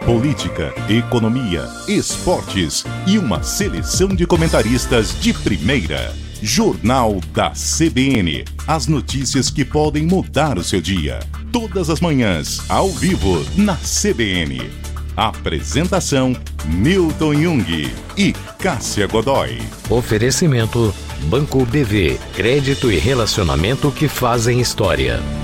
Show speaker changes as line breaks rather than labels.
política, economia, esportes e uma seleção de comentaristas de primeira. Jornal da CBN. As notícias que podem mudar o seu dia. Todas as manhãs, ao vivo, na CBN. Apresentação: Milton Jung e Cássia Godoy.
Oferecimento: Banco BV. Crédito e relacionamento que fazem história.